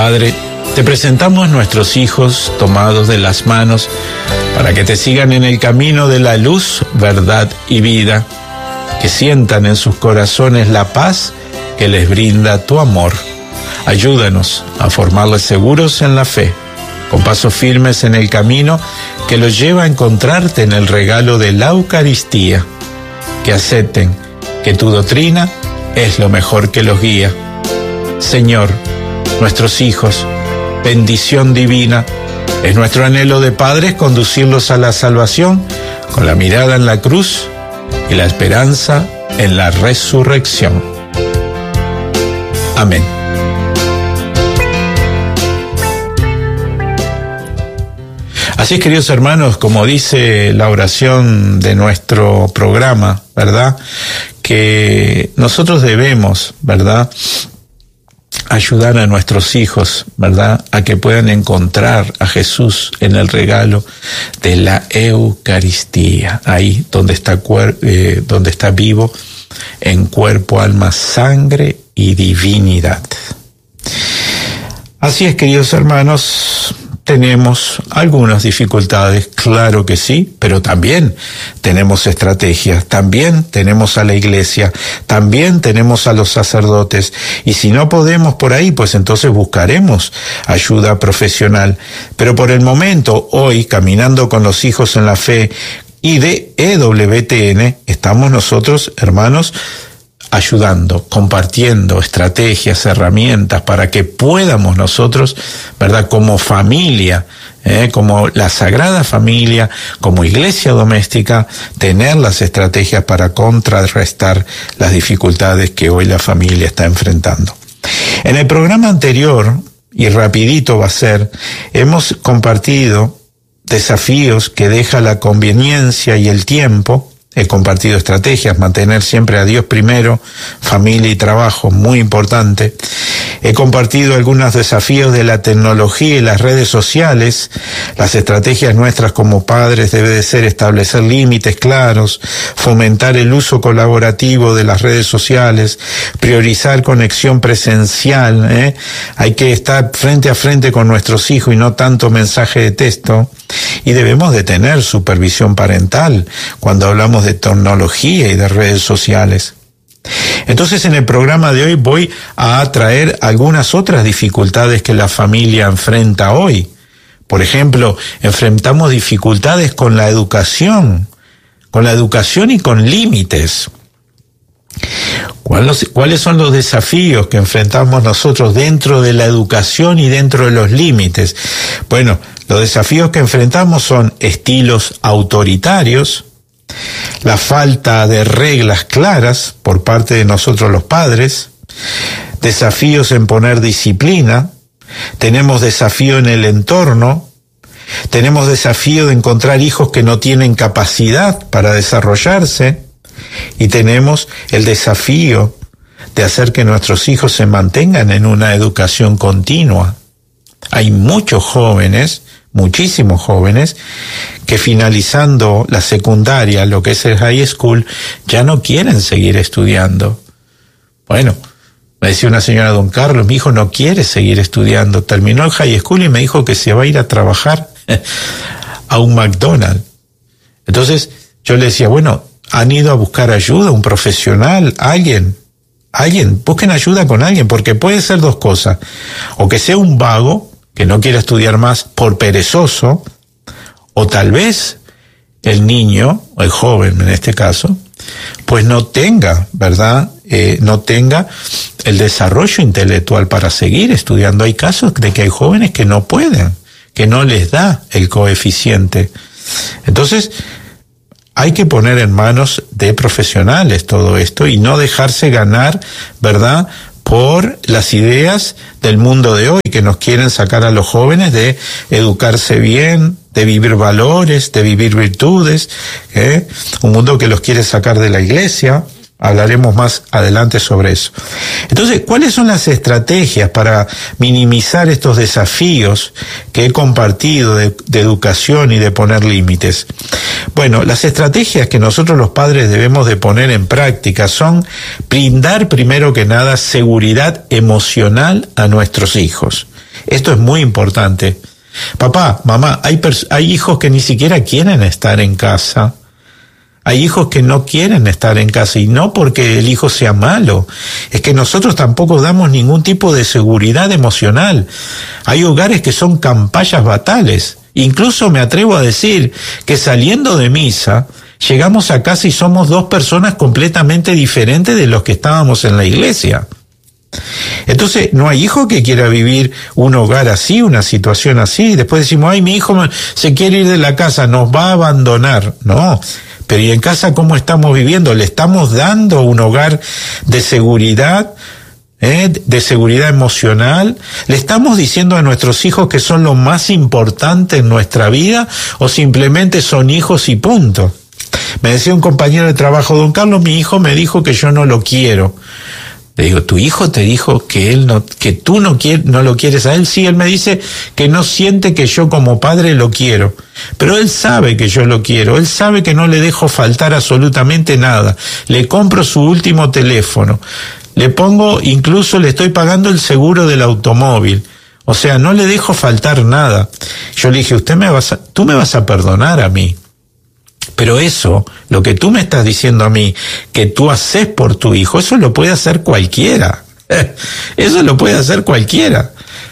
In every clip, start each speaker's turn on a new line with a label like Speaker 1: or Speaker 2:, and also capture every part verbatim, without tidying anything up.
Speaker 1: Padre, te presentamos nuestros hijos tomados de las manos para que te sigan en el camino de la luz, verdad y vida, que sientan en sus corazones la paz que les brinda tu amor. Ayúdanos a formarles seguros en la fe, con pasos firmes en el camino que los lleva a encontrarte en el regalo de la Eucaristía, que acepten que tu doctrina es lo mejor que los guía. Señor, nuestros hijos, bendición divina, es nuestro anhelo de padres conducirlos a la salvación con la mirada en la cruz y la esperanza en la resurrección. Amén. Así es, queridos hermanos, como dice la oración de nuestro programa, ¿verdad?, que nosotros debemos, ¿verdad?, ayudar a nuestros hijos, ¿verdad?, a que puedan encontrar a Jesús en el regalo de la Eucaristía, ahí donde está, eh, donde está vivo en cuerpo, alma, sangre y divinidad. Así es, queridos hermanos, tenemos algunas dificultades, claro que sí, pero también tenemos estrategias, también tenemos a la iglesia, también tenemos a los sacerdotes, y si no podemos por ahí, pues entonces buscaremos ayuda profesional. Pero por el momento, hoy, Caminando con los Hijos en la Fe y de E W T N, estamos nosotros, hermanos, ayudando, compartiendo estrategias, herramientas para que podamos nosotros, ¿verdad?, como familia, eh, como la Sagrada Familia, como iglesia doméstica, tener las estrategias para contrarrestar las dificultades que hoy la familia está enfrentando. En el programa anterior, y rapidito va a ser, hemos compartido desafíos que deja la conveniencia y el tiempo. He compartido estrategias, mantener siempre a Dios primero, familia y trabajo, muy importante. He compartido algunos desafíos de la tecnología y las redes sociales. Las estrategias nuestras como padres debe de ser establecer límites claros, fomentar el uso colaborativo de las redes sociales, priorizar conexión presencial, ¿eh? Hay que estar frente a frente con nuestros hijos y no tanto mensaje de texto. Y debemos de tener supervisión parental cuando hablamos de tecnología y de redes sociales. Entonces, en el programa de hoy voy a traer algunas otras dificultades que la familia enfrenta hoy. Por ejemplo, enfrentamos dificultades con la educación, con la educación y con límites. ¿Cuáles son los desafíos que enfrentamos nosotros dentro de la educación y dentro de los límites? Bueno, los desafíos que enfrentamos son estilos autoritarios, la falta de reglas claras por parte de nosotros los padres, desafíos en poner disciplina, tenemos desafío en el entorno, tenemos desafío de encontrar hijos que no tienen capacidad para desarrollarse, y tenemos el desafío de hacer que nuestros hijos se mantengan en una educación continua. Hay muchos jóvenes, muchísimos jóvenes, que finalizando la secundaria, lo que es el high school, ya no quieren seguir estudiando. Bueno, me decía una señora, don Carlos, mi hijo no quiere seguir estudiando. Terminó el high school y me dijo que se va a ir a trabajar a un McDonald's. Entonces yo le decía, bueno, han ido a buscar ayuda, un profesional, alguien, alguien, busquen ayuda con alguien, porque puede ser dos cosas, o que sea un vago, que no quiera estudiar más por perezoso, o tal vez el niño, o el joven en este caso, pues no tenga, ¿verdad?, eh, no tenga el desarrollo intelectual para seguir estudiando. Hay casos de que hay jóvenes que no pueden, que no les da el coeficiente. Entonces, hay que poner en manos de profesionales todo esto y no dejarse ganar, ¿verdad?, por las ideas del mundo de hoy, que nos quieren sacar a los jóvenes de educarse bien, de vivir valores, de vivir virtudes, ¿eh? Un mundo que los quiere sacar de la iglesia, Hablaremos más adelante sobre eso. Entonces, ¿cuáles son las estrategias para minimizar estos desafíos que he compartido de, de educación y de poner límites? Bueno, las estrategias que nosotros los padres debemos de poner en práctica son brindar primero que nada seguridad emocional a nuestros hijos. Esto es muy importante. Papá, mamá, hay, hay hijos que ni siquiera quieren estar en casa. Hay hijos que no quieren estar en casa, y no porque el hijo sea malo, es que nosotros tampoco damos ningún tipo de seguridad emocional. Hay hogares que son campallas batales. Incluso me atrevo a decir que saliendo de misa, llegamos a casa y somos dos personas completamente diferentes de los que estábamos en la iglesia. Entonces, no hay hijo que quiera vivir un hogar así, una situación así. Después decimos, ay, mi hijo se quiere ir de la casa, nos va a abandonar. No. Pero ¿y en casa cómo estamos viviendo? ¿Le estamos dando un hogar de seguridad, eh, de seguridad emocional? ¿Le estamos diciendo a nuestros hijos que son lo más importante en nuestra vida, o simplemente son hijos y punto? Me decía un compañero de trabajo, don Carlos, mi hijo me dijo que yo no lo quiero. Le digo, ¿tu hijo te dijo que él no, que tú no quieres, no lo quieres a él? Sí, él me dice que no siente que yo como padre lo quiero. Pero él sabe que yo lo quiero, él sabe que no le dejo faltar absolutamente nada. Le compro su último teléfono, le pongo, incluso le estoy pagando el seguro del automóvil. O sea, no le dejo faltar nada. Yo le dije, usted me vas a, tú me vas a perdonar a mí. Pero eso, lo que tú me estás diciendo a mí, que tú haces por tu hijo, eso lo puede hacer cualquiera. Eso lo puede hacer cualquiera.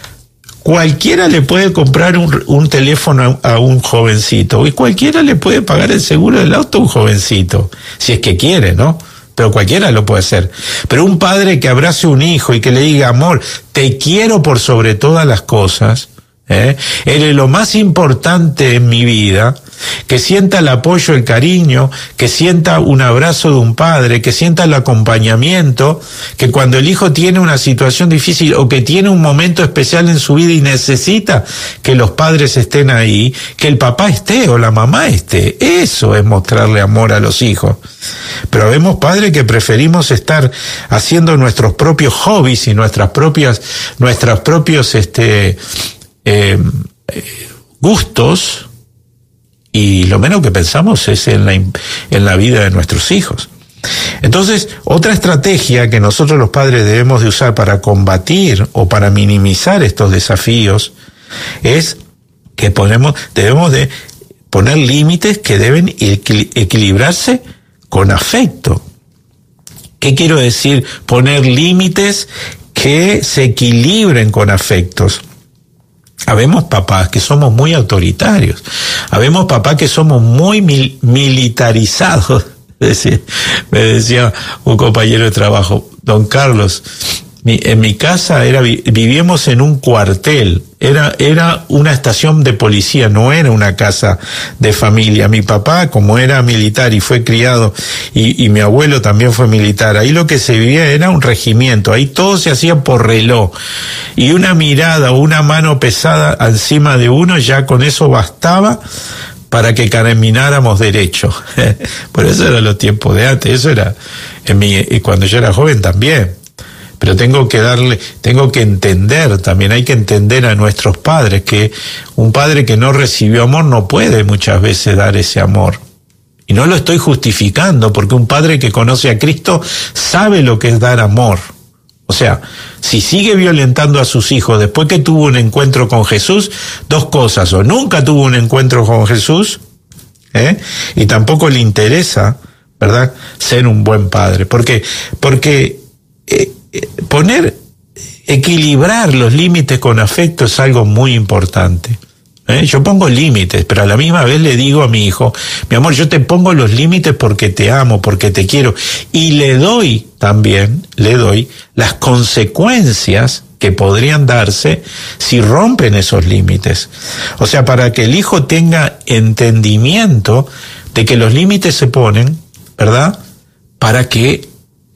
Speaker 1: Cualquiera le puede comprar un, un teléfono a, a un jovencito, y cualquiera le puede pagar el seguro del auto a un jovencito, si es que quiere, ¿no? Pero cualquiera lo puede hacer. Pero un padre que abrace a un hijo y que le diga, amor, te quiero por sobre todas las cosas, ¿eh? Eres lo más importante en mi vida, que sienta el apoyo, el cariño, que sienta un abrazo de un padre, que sienta el acompañamiento, que cuando el hijo tiene una situación difícil o que tiene un momento especial en su vida y necesita que los padres estén ahí, que el papá esté o la mamá esté. Eso es mostrarle amor a los hijos. Pero vemos padres que preferimos estar haciendo nuestros propios hobbies y nuestras propias, nuestros propios este eh, gustos, y lo menos que pensamos es en la, en la vida de nuestros hijos. Entonces, otra estrategia que nosotros los padres debemos de usar para combatir o para minimizar estos desafíos es que ponemos, debemos de poner límites que deben equilibrarse con afecto. ¿Qué quiero decir? Poner límites que se equilibren con afectos. Habemos papás que somos muy autoritarios, habemos papás que somos muy mil, militarizados. Me decía un compañero de trabajo, don Carlos, mi, en mi casa era vivíamos en un cuartel, era era una estación de policía, no era una casa de familia. Mi papá, como era militar y fue criado, y, y mi abuelo también fue militar, ahí lo que se vivía era un regimiento, ahí todo se hacía por reloj, y una mirada o una mano pesada encima de uno, ya con eso bastaba para que camináramos derecho. Por eso eran los tiempos de antes, eso era en mi, y cuando yo era joven también. Pero tengo que darle, tengo que entender también, hay que entender a nuestros padres que un padre que no recibió amor no puede muchas veces dar ese amor. Y no lo estoy justificando, porque un padre que conoce a Cristo sabe lo que es dar amor. O sea, si sigue violentando a sus hijos después que tuvo un encuentro con Jesús, dos cosas: o nunca tuvo un encuentro con Jesús, ¿eh? y tampoco le interesa, ¿verdad?, ser un buen padre. Porque, porque eh, poner, equilibrar los límites con afecto es algo muy importante. ¿Eh? Yo pongo límites, pero a la misma vez le digo a mi hijo, mi amor, yo te pongo los límites porque te amo, porque te quiero, y le doy también, le doy las consecuencias que podrían darse si rompen esos límites. O sea, para que el hijo tenga entendimiento de que los límites se ponen, ¿verdad?, para que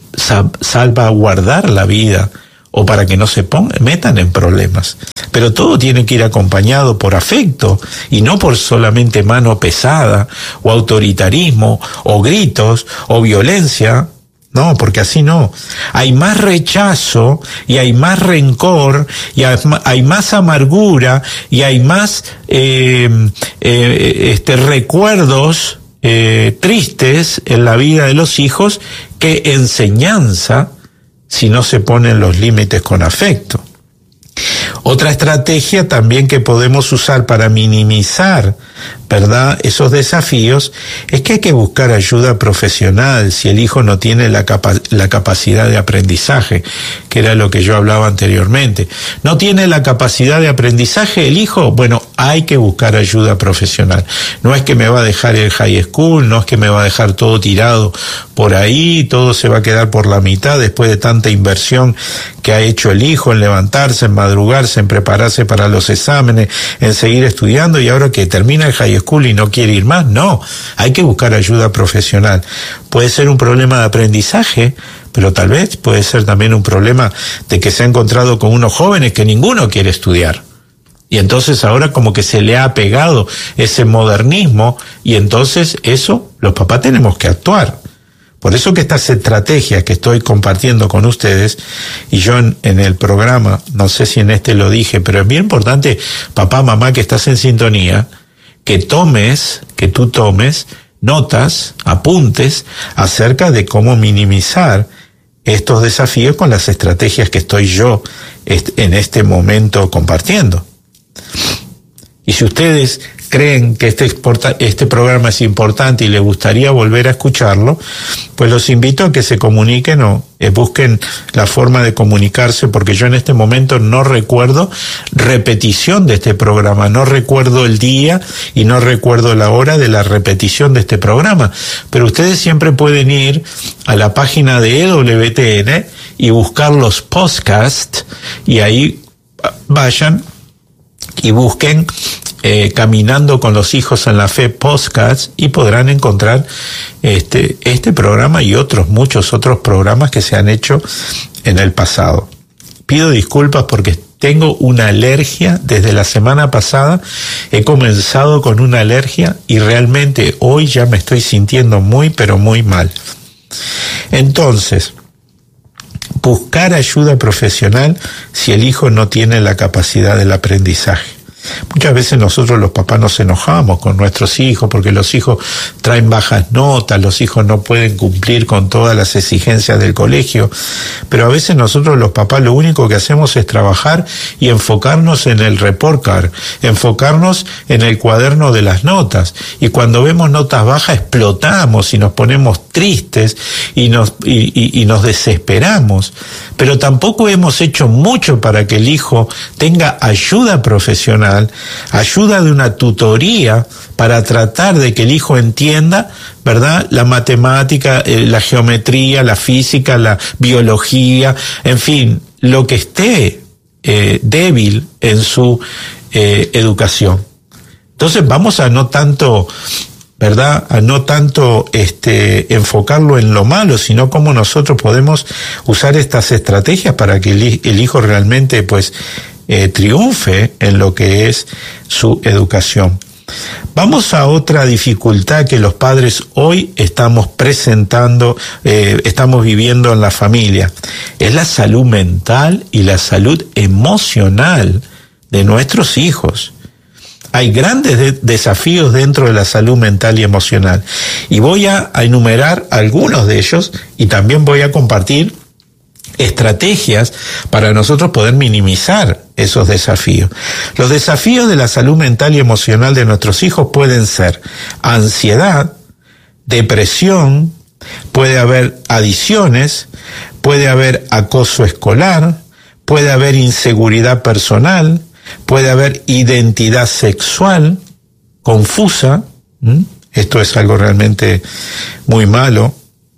Speaker 1: salvaguardar la vida, o para que no se pongan, metan en problemas. Pero todo tiene que ir acompañado por afecto, y no por solamente mano pesada, o autoritarismo, o gritos, o violencia. No, porque así no. Hay más rechazo y hay más rencor y hay más amargura y hay más eh, eh, este, recuerdos eh, tristes en la vida de los hijos que enseñanza si no se ponen los límites con afecto. Otra estrategia también que podemos usar para minimizar, ¿verdad?, esos desafíos, es que hay que buscar ayuda profesional si el hijo no tiene la, capa- la capacidad de aprendizaje, que era lo que yo hablaba anteriormente. ¿No tiene la capacidad de aprendizaje el hijo? Bueno, hay que buscar ayuda profesional. No es que me va a dejar el high school, no es que me va a dejar todo tirado por ahí, todo se va a quedar por la mitad después de tanta inversión que ha hecho el hijo en levantarse, en madrugarse, en prepararse para los exámenes, en seguir estudiando, y ahora que termina el high school y no quiere ir más. No, hay que buscar ayuda profesional. Puede ser un problema de aprendizaje, pero tal vez puede ser también un problema de que se ha encontrado con unos jóvenes que ninguno quiere estudiar. Y entonces ahora como que se le ha pegado ese modernismo, y entonces eso, los papás tenemos que actuar. Por eso que estas estrategias que estoy compartiendo con ustedes, y yo en, en el programa, no sé si en este lo dije, pero es bien importante, papá, mamá, que estás en sintonía, que tomes, que tú tomes notas, apuntes acerca de cómo minimizar estos desafíos con las estrategias que estoy yo en este momento compartiendo. Y si ustedes creen que este, este programa es importante y les gustaría volver a escucharlo, pues los invito a que se comuniquen o eh, busquen la forma de comunicarse, porque yo en este momento no recuerdo repetición de este programa, no recuerdo el día y no recuerdo la hora de la repetición de este programa, pero ustedes siempre pueden ir a la página de E W T N y buscar los podcasts, y ahí vayan y busquen eh, Caminando con los Hijos en la Fe podcast, y podrán encontrar este, este programa y otros, muchos otros programas que se han hecho en el pasado. Pido disculpas porque tengo una alergia desde la semana pasada, he comenzado con una alergia y realmente hoy ya me estoy sintiendo muy, pero muy mal. Entonces, buscar ayuda profesional si el hijo no tiene la capacidad del aprendizaje. Muchas veces nosotros los papás nos enojamos con nuestros hijos porque los hijos traen bajas notas, los hijos no pueden cumplir con todas las exigencias del colegio, pero a veces nosotros los papás lo único que hacemos es trabajar y enfocarnos en el report card, enfocarnos en el cuaderno de las notas, y cuando vemos notas bajas explotamos y nos ponemos tristes y nos, y, y, y nos desesperamos, pero tampoco hemos hecho mucho para que el hijo tenga ayuda profesional, ayuda de una tutoría para tratar de que el hijo entienda, ¿verdad?, la matemática, eh, la geometría, la física, la biología, en fin, lo que esté eh, débil en su eh, educación. Entonces vamos a no tanto, ¿verdad?, a no tanto este enfocarlo en lo malo, sino cómo nosotros podemos usar estas estrategias para que el, el hijo realmente pues Eh, triunfe en lo que es su educación. Vamos a otra dificultad que los padres hoy estamos presentando, eh, estamos viviendo en la familia. Es la salud mental y la salud emocional de nuestros hijos. Hay grandes de- desafíos dentro de la salud mental y emocional. Y voy a, a enumerar algunos de ellos, y también voy a compartir estrategias para nosotros poder minimizar esos desafíos. Los desafíos de la salud mental y emocional de nuestros hijos pueden ser ansiedad, depresión, puede haber adicciones, puede haber acoso escolar, puede haber inseguridad personal, puede haber identidad sexual confusa. ¿Mm? Esto es algo realmente muy malo.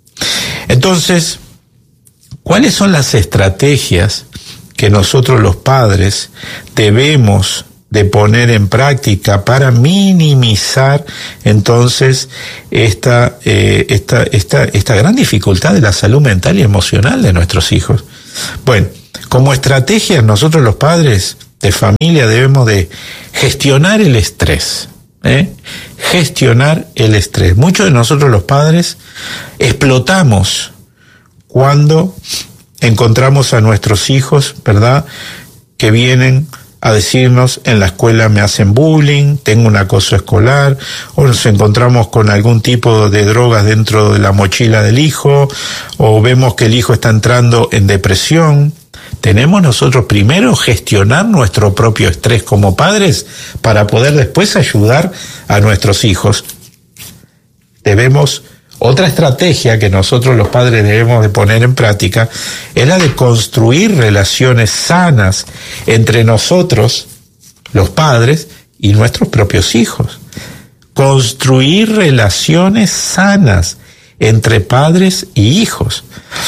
Speaker 1: Entonces, ¿cuáles son las estrategias que nosotros los padres debemos de poner en práctica para minimizar entonces esta, eh, esta, esta, esta gran dificultad de la salud mental y emocional de nuestros hijos? Bueno, como estrategia nosotros los padres de familia debemos de gestionar el estrés. ¿eh? Gestionar el estrés. Muchos de nosotros los padres explotamos cuando encontramos a nuestros hijos, ¿verdad?, que vienen a decirnos: en la escuela me hacen bullying, tengo un acoso escolar, o nos encontramos con algún tipo de drogas dentro de la mochila del hijo, o vemos que el hijo está entrando en depresión. Tenemos nosotros primero gestionar nuestro propio estrés como padres para poder después ayudar a nuestros hijos. Debemos, otra estrategia que nosotros los padres debemos de poner en práctica es la de construir relaciones sanas entre nosotros, los padres, y nuestros propios hijos. Construir relaciones sanas entre padres y hijos.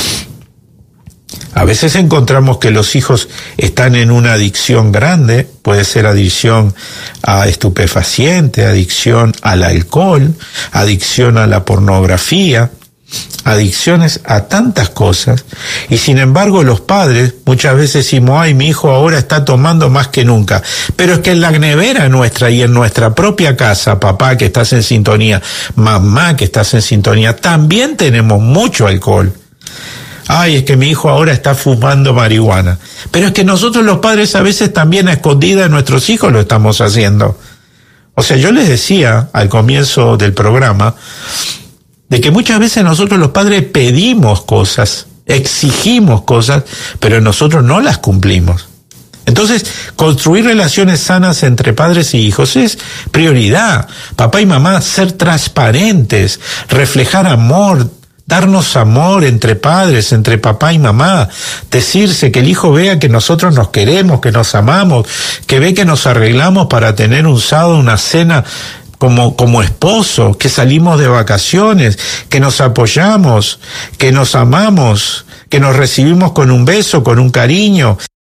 Speaker 1: A veces encontramos que los hijos están en una adicción grande, puede ser adicción a estupefaciente, adicción al alcohol, adicción a la pornografía, adicciones a tantas cosas, y sin embargo los padres muchas veces decimos: ay, mi hijo ahora está tomando más que nunca. Pero es que en la nevera nuestra y en nuestra propia casa, papá que estás en sintonía, mamá que estás en sintonía, también tenemos mucho alcohol. Ay, es que mi hijo ahora está fumando marihuana. Pero es que nosotros los padres a veces también a escondidas de nuestros hijos lo estamos haciendo. O sea, yo les decía al comienzo del programa de que muchas veces nosotros los padres pedimos cosas, exigimos cosas, pero nosotros no las cumplimos. Entonces, construir relaciones sanas entre padres y hijos es prioridad. Papá y mamá, ser transparentes, reflejar amor, darnos amor entre padres, entre papá y mamá, decirse, que el hijo vea que nosotros nos queremos, que nos amamos, que ve que nos arreglamos para tener un sábado, una cena como, como esposo, que salimos de vacaciones, que nos apoyamos, que nos amamos, que nos recibimos con un beso, con un cariño.